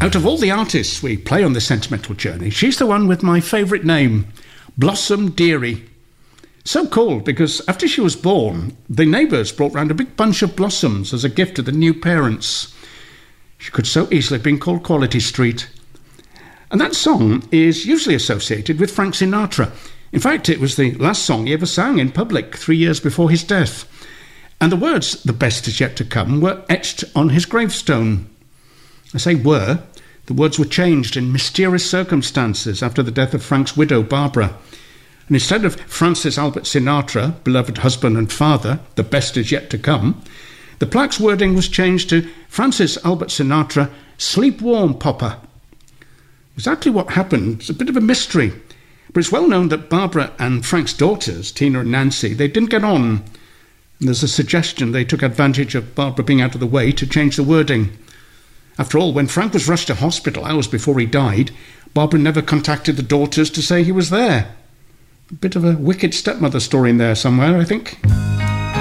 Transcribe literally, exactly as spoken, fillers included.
Out of all the artists we play on this sentimental journey, she's the one with my favourite name, Blossom Dearie. So called because after she was born, the neighbours brought round a big bunch of blossoms as a gift to the new parents. She could so easily have been called Quality Street. And that song is usually associated with Frank Sinatra. In fact, it was the last song he ever sang in public three years before his death. And the words, "The best is yet to come," were etched on his gravestone. I say were. The words were changed in mysterious circumstances after the death of Frank's widow, Barbara. And instead of Francis Albert Sinatra, beloved husband and father, the best is yet to come, the plaque's wording was changed to Francis Albert Sinatra, sleep warm, Papa. Exactly what happened is a bit of a mystery, but it's well known that Barbara and Frank's daughters, Tina and Nancy, they didn't get on. And there's a suggestion they took advantage of Barbara being out of the way to change the wording. After all, when Frank was rushed to hospital hours before he died, Barbara never contacted the daughters to say he was there. A bit of a wicked stepmother story in there somewhere, I think.